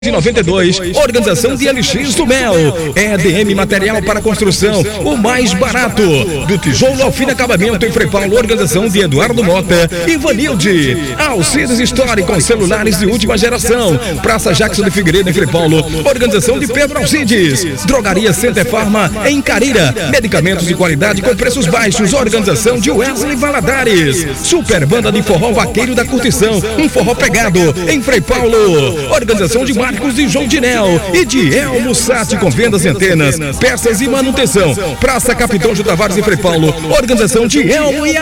de 92, organização de LX do Mel, EDM Material para Construção, o mais barato, do tijolo ao fino acabamento em Frei Paulo, organização de Eduardo Mota e Vanilde, Alcides Store com celulares de última geração, Praça Jackson de Figueiredo em Frei Paulo, organização de Pedro Alcides, Drogaria Center Farma em Careira, medicamentos de qualidade com preços baixos, organização de Wesley Valadares, Super Banda de Forró Vaqueiro da Curtição, um forró pegado em Frei Paulo, organização de Marcos e João Dinel e de Elmo Sati com vendas e antenas, peças e manutenção, Praça Capitão J. Tavares em Frei Paulo, organização de Elmo e